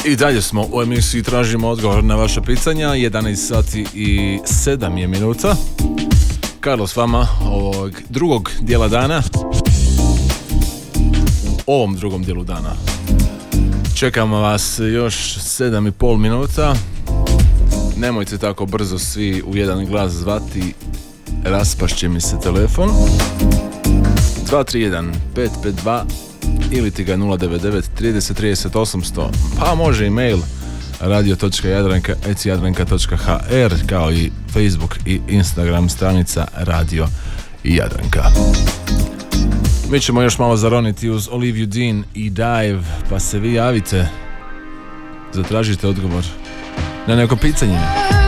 I dalje smo u emisiji Tražimo odgovor na vaše pitanja. 11 sati i 7 je minuta. Karlo s vama ovog drugog dijela dana. U ovom drugom dijelu dana čekamo vas još 7,5 minuta. Nemojte tako brzo svi u jedan glas zvati, raspašće mi se telefon. 231 552 ili ti ga 099 30 30 800, pa može i mail radio.jadranka@jadranka.hr, kao i Facebook i Instagram stranica Radio Jadranka. Mi ćemo još malo zaroniti uz Olivia Dean i Dive, pa se vi javite, zatražite odgovor na neko pitanje.